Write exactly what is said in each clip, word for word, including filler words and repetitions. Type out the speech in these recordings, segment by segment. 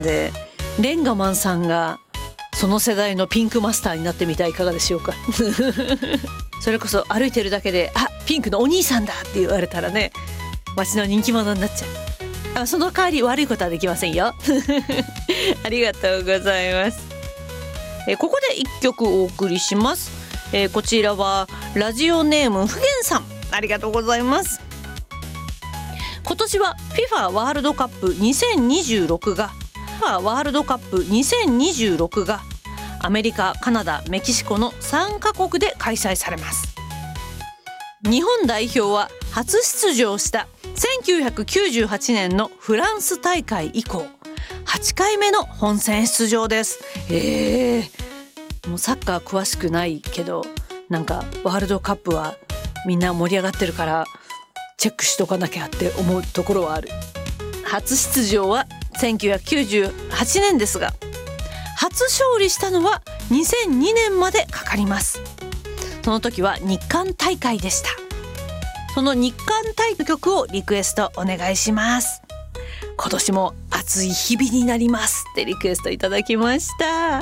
でレンガマンさんがその世代のピンクマスターになってみてはいかがでしょうかそれこそ歩いてるだけであピンクのお兄さんだって言われたらね、街の人気者になっちゃう。あその代わり悪いことはできませんよありがとうございます。えここで一曲お送りします。えこちらはラジオネームふげんさん、ありがとうございます。今年は FIFA ワールドカップにせんにじゅうろくが FIFA ワールドカップにせんにじゅうろくがアメリカ、カナダ、メキシコのさんカ国で開催されます。日本代表は初出場したせんきゅうひゃくきゅうじゅうはちねんのフランス大会以降はちかいめの本戦出場です。えー、もうサッカー詳しくないけどなんかワールドカップはみんな盛り上がってるからチェックしとかなきゃって思うところはある。初出場はせんきゅうひゃくきゅうじゅうはちねんですが初勝利したのはにせんにねんまでかかります。その時は日韓大会でした。その日韓大会の曲をリクエストお願いします。今年も暑い日々になりますってリクエストいただきました。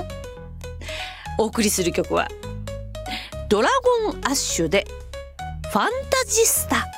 お送りする曲はドラゴンアッシュでファンタジスタ。